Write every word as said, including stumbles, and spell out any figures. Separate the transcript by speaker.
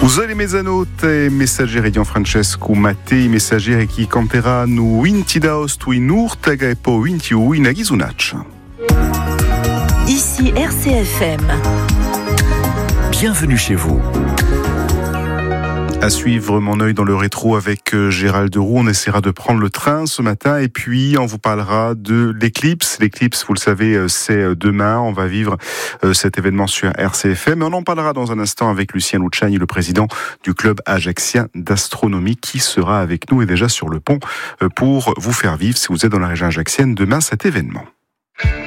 Speaker 1: Usare mezzanotte, messaggeri di Francesco Mattei, messaggeri chi canteranno venti d'agosto in Urtaga e poi ventuno in Ghisonaccia.
Speaker 2: Ici R C F M.
Speaker 3: Bienvenue chez vous.
Speaker 1: À suivre mon œil dans le rétro avec Gérald Roux. On essaiera de prendre le train ce matin et puis on vous parlera de l'éclipse. L'éclipse, vous le savez, c'est demain. On va vivre cet événement sur R C F M. On en parlera dans un instant avec Lucien Luciani, le président du club ajaxien d'astronomie, qui sera avec nous et déjà sur le pont pour vous faire vivre, si vous êtes dans la région ajaxienne, demain cet événement.